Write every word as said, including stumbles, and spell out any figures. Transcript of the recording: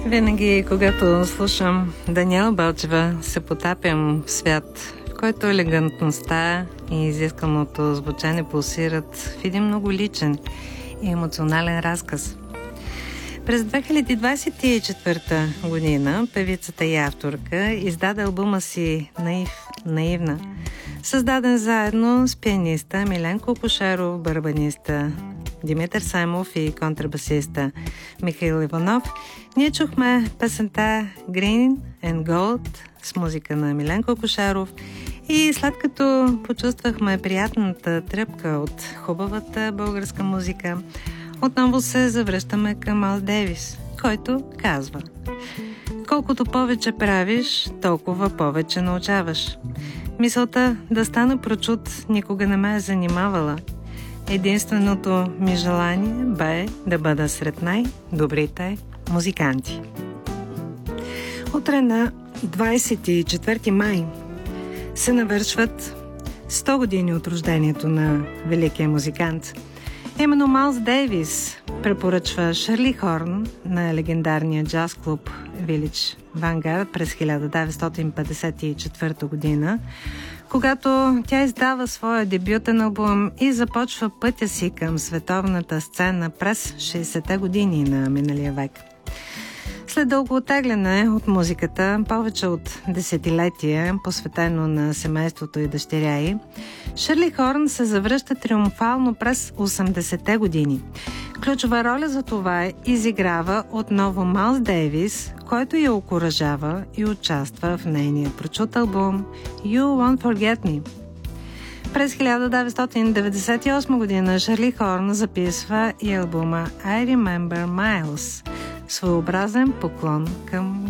Винаги, когато слушам Даниела Балчева, се потапям в свят, в който елегантността и изисканото звучане пулсират в един много личен и емоционален разказ. През две хиляди двадесет и четвърта година певицата и авторка издаде албума си «Наив, наивна», създаден заедно с пианиста Миленко Кошаров, барабаниста Димитър Саймов и контрабасиста Михаил Иванов. Ние чухме песента Green and Gold с музика на Миленко Кошаров и след като почувствахме приятната тръпка от хубавата българска музика, отново се завръщаме към Майлс Дейвис, който казва: колкото повече правиш, толкова повече научаваш. Мисълта да стана прочут никога не ме е занимавала. Единственото ми желание бе да бъда сред най-добрите музиканти. Утре на двадесет и четвърти май се навършват сто години от рождението на великия музикант. Именно Майлс Дейвис препоръчва Шърли Хорн на легендарния джаз клуб Village Vanguard през хиляда деветстотин петдесет и четвърта година, когато тя издава своя дебютен албум и започва пътя си към световната сцена през шейсетте години на миналия век. След дълго оттегляне от музиката, повече от десетилетие, посветено на семейството и дъщеря й, Шърли Хорн се завръща триумфално през осемдесетте години. Ключова роля за това изиграва отново Майлс Дейвис, който я окуражава и участва в нейния прочут албум You Won't Forget Me. През хиляда деветстотин деветдесет и осма година Шърли Хорн записва и албума I Remember Miles, своеобразен поклон към